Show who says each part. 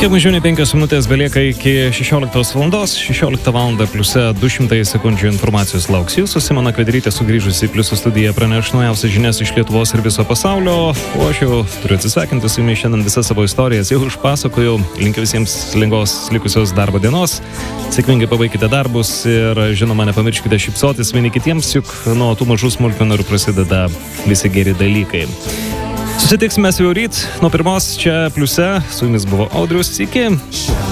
Speaker 1: Kiek mažiau nei 5 minutės belieka iki 16 valandos, 16 valandą pliuse 200 sekundžių informacijos lauks jūsų. Simona Kvederytė sugrįžusi į Pliusų studiją praneš naujausias žinias iš Lietuvos ir viso pasaulio, o aš jau turiu atsisveikinti su jumis šiandien visas savo istorijas, jau užpasakojau, linkiu visiems lengvos likusios darbo dienos, sėkmingai pabaikite darbus ir žinoma nepamirškite šypsotis vieni kitiems, juk nuo tų mažų smulkmenų ir prasideda visi geri dalykai. Susitiksime jau ryt nuo 1 čia Pliuse, su jumis buvo Audrius, iki.